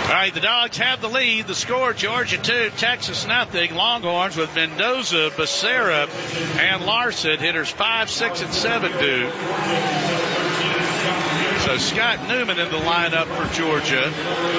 All right, the Dogs have the lead. The score, Georgia 2, Texas nothing. Longhorns with Mendoza, Becerra, and Larson. Hitters 5, 6, and 7 do. So Scott Newman in the lineup for Georgia.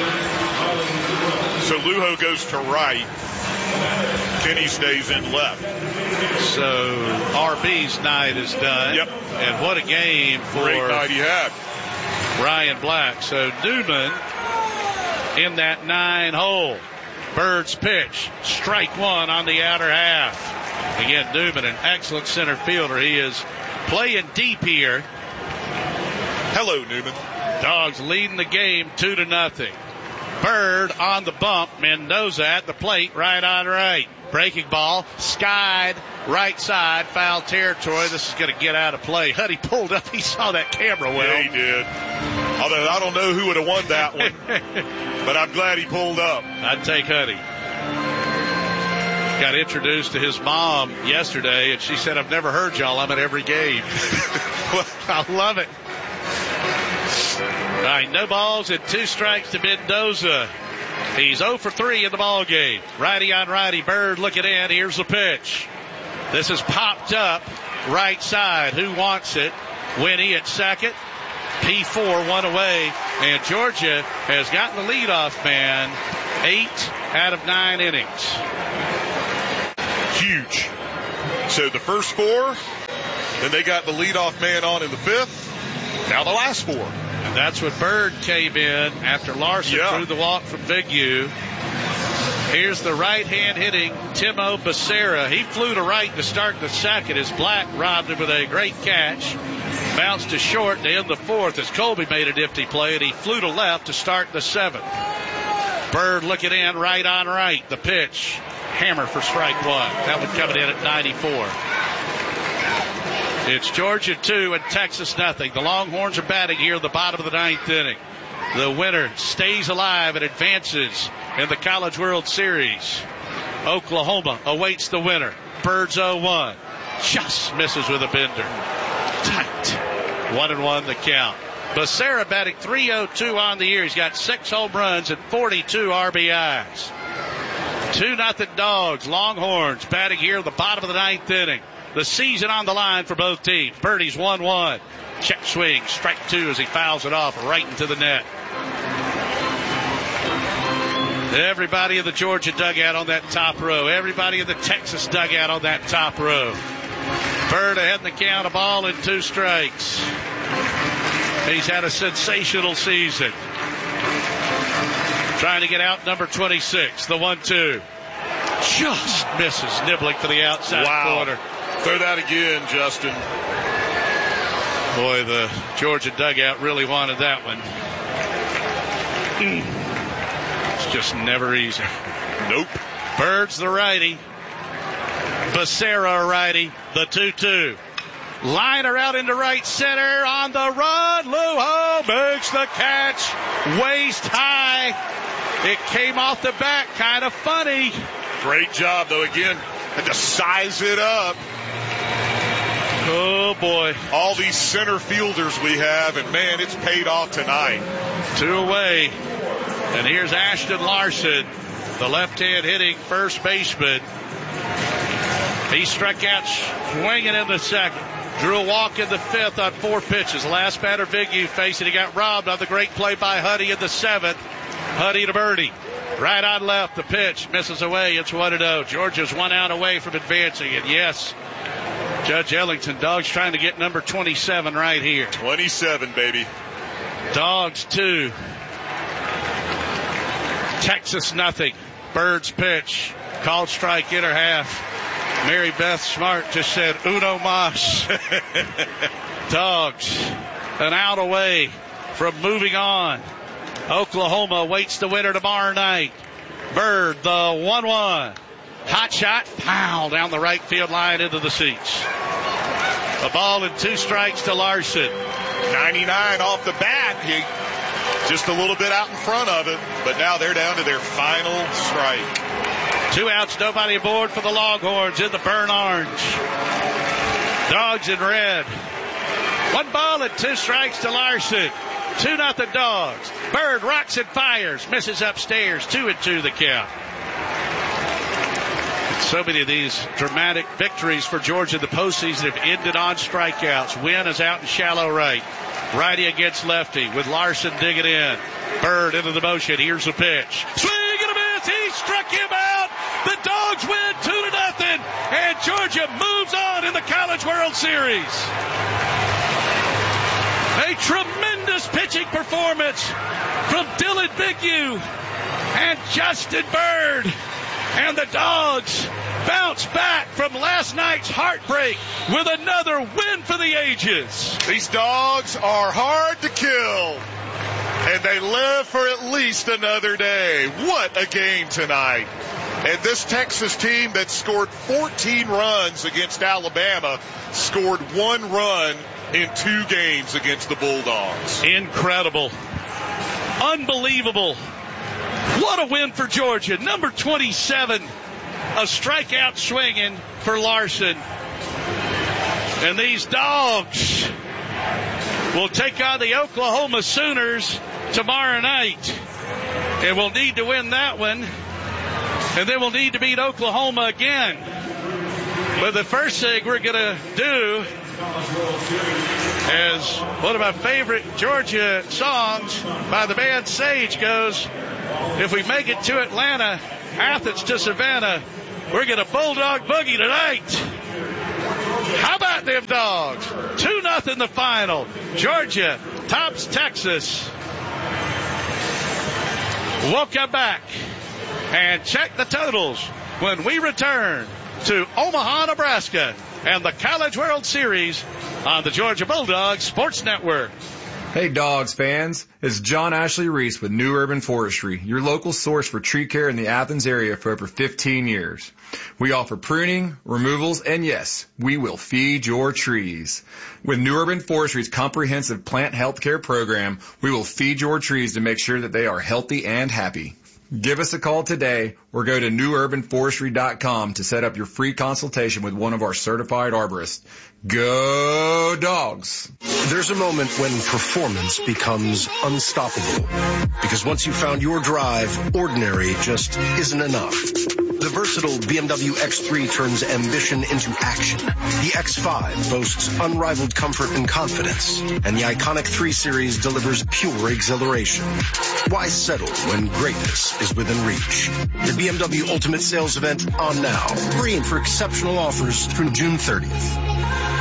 So Lujo goes to right. Kenny stays in left. So RB's night is done. Yep. And what a game for great night he had. Ryan Black. So Newman in that 9-hole. Bird's pitch. Strike one on the outer half. Again, Newman, an excellent center fielder. He is playing deep here. Hello, Newman. Dogs leading the game 2-0. Bird on the bump. Mendoza at the plate, right on right. Breaking ball, skied, right side, foul territory. This is going to get out of play. Huddy pulled up. He saw that camera well. Yeah, he did. Although I don't know who would have won that one, but I'm glad he pulled up. I'd take Huddy. Got introduced to his mom yesterday, and she said, "I've never heard y'all. I'm at every game." Well, I love it. All right, no balls and 2 strikes to Mendoza. He's 0 for 3 in the ball game. Righty on righty. Bird looking in. Here's the pitch. This is popped up right side. Who wants it? Winnie at second. P4 one away. And Georgia has gotten the leadoff man 8 out of 9 innings. Huge. So the first 4, then they got the leadoff man on in the 5th. Now the last 4. And that's when Bird came in after Larson threw the walk from Big U. Here's the right-hand hitting Timo Becerra. He flew to right to start the second as Black robbed him with a great catch. Bounced to short to end the 4th as Colby made a nifty play, and he flew to left to start the 7th. Bird looking in right on right. The pitch. Hammer for strike one. That one coming in at 94. It's Georgia 2 and Texas nothing. The Longhorns are batting here in the bottom of the 9th inning. The winner stays alive and advances in the College World Series. Oklahoma awaits the winner. Birds 0-1. Just misses with a bender. Tight. 1-1 the count. Becerra batting .302 on the year. He's got 6 home runs and 42 RBIs. 2-0 Dogs. Longhorns batting here in the bottom of the 9th inning. The season on the line for both teams. Birdie's 1-1. Check swing. Strike 2 as he fouls it off right into the net. Everybody in the Georgia dugout on that top row. Everybody in the Texas dugout on that top row. Bird ahead in the count, a ball and 2 strikes. He's had a sensational season. Trying to get out number 26, the 1-2. Just misses, nibbling to the outside corner. Throw that again, Justin. Boy, the Georgia dugout really wanted that one. It's just never easy. Nope. Bird's the righty. Becerra righty. The 2-2. Liner out into right center on the run. Lujo makes the catch. Waist high. It came off the back. Kind of funny. Great job, though, again. Had to size it up. Oh, boy. All these center fielders we have, and, man, it's paid off tonight. 2 away. And here's Ashton Larson, the left-hand hitting first baseman. He struck out swinging in the 2nd. Drew a walk in the 5th on 4 pitches. Last batter, Big U facing. He got robbed on the great play by Huddy in the 7th. Huddy to Birdie. Right on left, the pitch misses away. It's 1-0. Georgia's 1 out away from advancing. And yes, Judge Ellington, Dogs trying to get number 27 right here. 27, baby. Dogs 2. Texas nothing. Bird's pitch. Called strike, inner half. Mary Beth Smart just said, uno mas. Dogs, an out away from moving on. Oklahoma awaits the winner tomorrow night. Bird, the 1-1. Hot shot, foul down the right field line into the seats. A ball and 2 strikes to Larson. 99 off the bat. He just a little bit out in front of it, but now they're down to their final strike. 2 outs, nobody aboard for the Longhorns in the burnt orange. Dogs in red. 1 ball and 2 strikes to Larson. 2-0 Dogs. Bird rocks and fires. Misses upstairs. 2-2 the count. So many of these dramatic victories for Georgia in the postseason have ended on strikeouts. Wynn is out in shallow right. Righty against lefty with Larson digging in. Bird into the motion. Here's the pitch. Swing and a miss. He struck him out. The Dogs win 2-0. And Georgia moves on in the College World Series. A tremendous pitching performance from Dylan Bigyeu and Justin Bird. And the Dogs bounce back from last night's heartbreak with another win for the ages. These Dogs are hard to kill, and they live for at least another day. What a game tonight. And this Texas team that scored 14 runs against Alabama scored 1 run in 2 games against the Bulldogs. Incredible. Unbelievable. What a win for Georgia. Number 27, a strikeout swinging for Larson. And these Dogs will take on the Oklahoma Sooners tomorrow night. And we'll need to win that one. And then we'll need to beat Oklahoma again. But the first thing we're going to do, as one of my favorite Georgia songs by the band Sage goes, if we make it to Atlanta, Athens to Savannah, we're going to Bulldog Boogie tonight. How about them Dogs? 2-0 the final. Georgia tops Texas. We'll come back and check the totals when we return to Omaha, Nebraska and the College World Series on the Georgia Bulldogs Sports Network. Hey Dogs fans, it's John Ashley Reese with New Urban Forestry, your local source for tree care in the Athens area for over 15 years. We offer pruning, removals, and yes, we will feed your trees. With New Urban Forestry's comprehensive plant health care program, we will feed your trees to make sure that they are healthy and happy. Give us a call today or go to newurbanforestry.com to set up your free consultation with one of our certified arborists. Go Dogs! There's a moment when performance becomes unstoppable. Because once you've found your drive, ordinary just isn't enough. The versatile BMW X3 turns ambition into action. The X5 boasts unrivaled comfort and confidence. And the iconic 3 Series delivers pure exhilaration. Why settle when greatness is within reach? The BMW Ultimate Sales Event on now. Hurry in for exceptional offers through June 30th.